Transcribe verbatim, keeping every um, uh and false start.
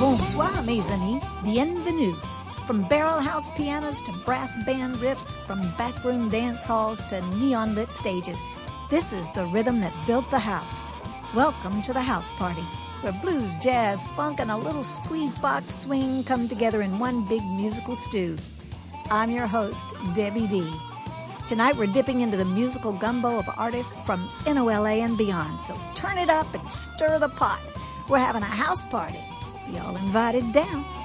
Bonsoir, mes amis. Bienvenue. From barrel house pianos to brass band riffs, from backroom dance halls to neon-lit stages, this is the rhythm that built the house. Welcome to the house party, where blues, jazz, funk, and a little squeeze box swing come together in one big musical stew. I'm your host, Debbie D. Tonight we're dipping into the musical gumbo of artists from N O L A and beyond, so turn it up and stir the pot. We're having a house party. Y'all invited down.